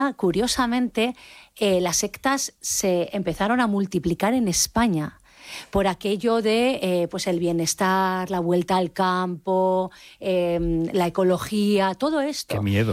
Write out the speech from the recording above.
curiosamente, las sectas se empezaron a multiplicar en España por aquello de pues el bienestar, la vuelta al campo, la ecología, todo esto. Qué miedo.